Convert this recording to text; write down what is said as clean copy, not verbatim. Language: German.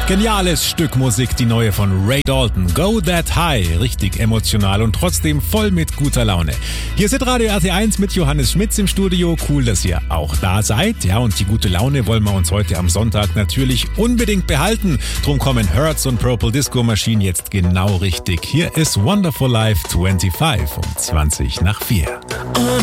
Geniales Stück Musik, die neue von Ray Dalton. Go That High. Richtig emotional und trotzdem voll mit guter Laune. Hier ist Radio RT1 mit Johannes Schmitz im Studio. Cool, dass ihr auch da seid. Ja, und die gute Laune wollen wir uns heute am Sonntag natürlich unbedingt behalten. Drum kommen Hertz und Purple Disco Machine jetzt genau richtig. Hier ist Wonderful Life 25 um 20 nach 4.